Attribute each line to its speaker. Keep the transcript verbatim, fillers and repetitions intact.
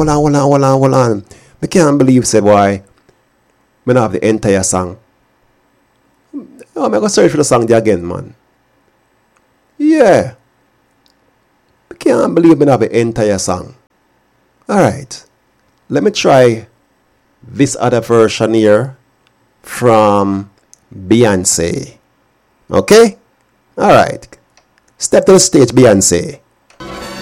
Speaker 1: hold on, hold on, hold on, hold on. I can't believe, say, boy, I don't have the entire song. Oh, I'm going to search for the song there again, man. Yeah. I can't believe I don't have the entire song. Alright. Let me try this other version here from Beyonce. Okay? Alright. Step to the stage, Beyonce.